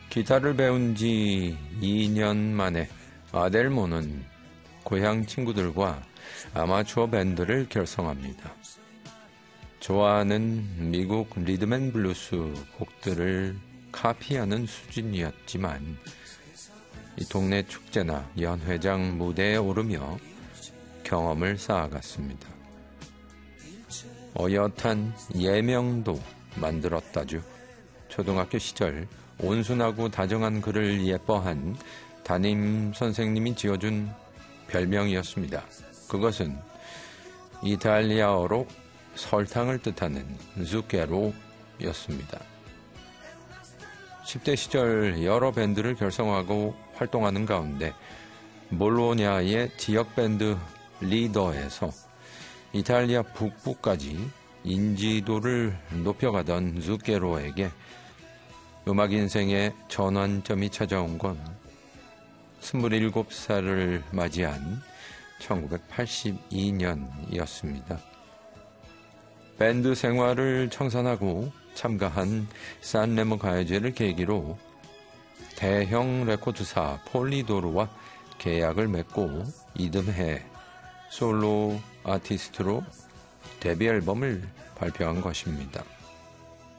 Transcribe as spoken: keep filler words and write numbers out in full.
기타를 배운 지 이 년 만에 아델모는 고향 친구들과 아마추어 밴드를 결성합니다. 좋아하는 미국 리듬앤블루스 곡들을 카피하는 수준이었지만 이 동네 축제나 연회장 무대에 오르며 경험을 쌓아갔습니다. 어엿한 예명도 만들었다죠. 초등학교 시절 온순하고 다정한 그를 예뻐한 담임 선생님이 지어준 별명이었습니다. 그것은 이탈리아어로 설탕을 뜻하는 zucchero였습니다. 십 대 시절 여러 밴드를 결성하고 활동하는 가운데 볼로냐의 지역 밴드 리더에서 이탈리아 북부까지 인지도를 높여가던 zucchero에게 음악 인생의 전환점이 찾아온 건 스물일곱 살을 맞이한 천구백팔십이 년이었습니다. 밴드 생활을 청산하고 참가한 산레모 가요제를 계기로 대형 레코드사 폴리도르와 계약을 맺고 이듬해 솔로 아티스트로 데뷔 앨범을 발표한 것입니다.